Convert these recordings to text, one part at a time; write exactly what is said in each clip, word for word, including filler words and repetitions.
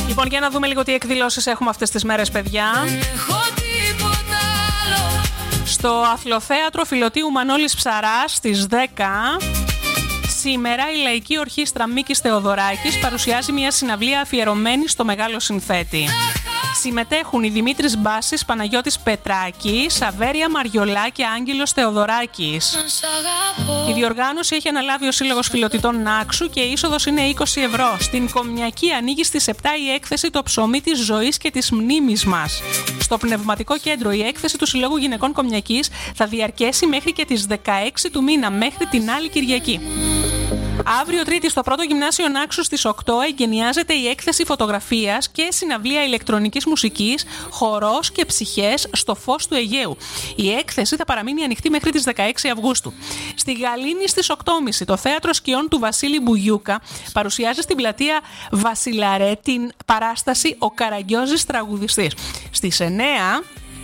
Λοιπόν, για να δούμε λίγο τι εκδηλώσεις έχουμε αυτές τις μέρες, παιδιά. Στο Αθλοθέατρο Φιλοτίου Μανώλης Ψαράς στις δέκα, σήμερα η Λαϊκή Ορχήστρα Μίκης Θεοδωράκης παρουσιάζει μια συναυλία αφιερωμένη στο μεγάλο συνθέτη. Συμμετέχουν οι Δημήτρης Μπάσης, Παναγιώτης Πετράκης, Σαβέρια Μαριολά και Άγγελος Θεοδωράκης. Η διοργάνωση έχει αναλάβει ο Σύλλογος Φιλοτιτών Νάξου και η είσοδος είναι είκοσι ευρώ. Στην Κομνιακή ανοίγει στις επτά η έκθεση «Το ψωμί της ζωής και της μνήμης μας». Στο Πνευματικό Κέντρο η έκθεση του Συλλόγου Γυναικών Κομνιακής θα διαρκέσει μέχρι και τις δεκαέξι του μήνα, μέχρι την άλλη Κυριακή. Αύριο Τρίτη στο Πρώτο Γυμνάσιο Νάξου στις οκτώ εγκαινιάζεται η έκθεση φωτογραφίας και συναυλία ηλεκτρονικής μουσικής, χορός και ψυχές στο φως του Αιγαίου. Η έκθεση θα παραμείνει ανοιχτή μέχρι τις δεκαέξι Αυγούστου. Στη Γαλήνη στις οκτώ και μισή το Θέατρο Σκιών του Βασίλη Μπουγιούκα παρουσιάζει στην πλατεία Βασιλαρέ την παράσταση «Ο Καραγκιόζης Τραγουδιστής». Στις εννέα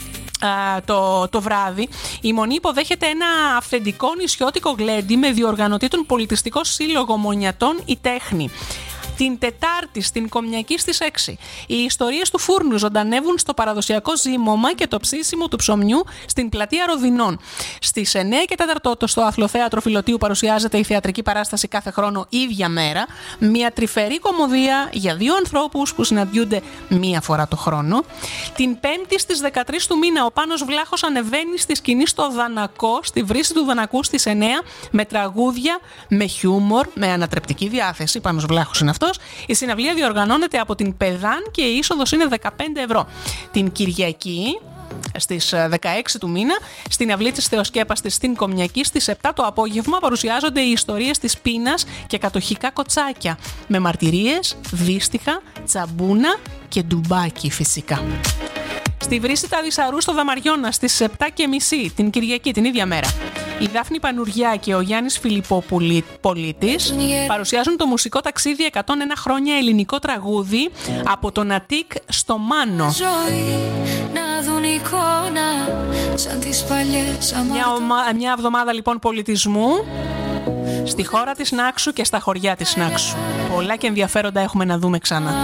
Το, το βράδυ η Μονή υποδέχεται ένα αυθεντικό νησιώτικο γλέντι με διοργανωτή τον Πολιτιστικό Σύλλογο Μονιατών Η Τέχνη. Την Τετάρτη στην Κομνιακή στις έξι οι ιστορίες του φούρνου ζωντανεύουν στο παραδοσιακό ζύμωμα και το ψήσιμο του ψωμιού στην πλατεία Ροδινών. Στις εννέα και τέσσερα στο Αθλοθέατρο Φιλοτίου παρουσιάζεται η θεατρική παράσταση «Κάθε χρόνο ίδια μέρα», μια τρυφερή κωμωδία για δύο ανθρώπους που συναντιούνται μία φορά το χρόνο. Την Πέμπτη στις δεκατρείς του μήνα ο Πάνος Βλάχος ανεβαίνει στη σκηνή στο Δανακό, στη βρύση του Δανακού στις εννέα, με τραγούδια, με χιούμορ, με ανατρεπτική διάθεση. Πάνος Βλάχος είναι αυτό. Η συναυλία διοργανώνεται από την Πεδάν και η είσοδος είναι δεκαπέντε ευρώ. Την Κυριακή στις δεκαέξι του μήνα, στην αυλή της Θεοσκέπαστης στην Κομνιακή στις επτά το απόγευμα παρουσιάζονται οι ιστορίες της πείνας και κατοχικά κοτσάκια με μαρτυρίες, δύστιχα, τσαμπούνα και ντουμπάκι φυσικά. Στη βρύση τα Δυσαρού στο Δαμαριώνα στις επτά και μισή την Κυριακή την ίδια μέρα, η Δάφνη Πανουριά και ο Γιάννης Φιλιπποπολίτης παρουσιάζουν το μουσικό ταξίδι εκατόν ένα χρόνια ελληνικό τραγούδι από τον Αττικ στο Μάνο. Μια, ομα... μια εβδομάδα λοιπόν πολιτισμού στη χώρα της Νάξου και στα χωριά της Νάξου. Πολλά και ενδιαφέροντα έχουμε να δούμε ξανά.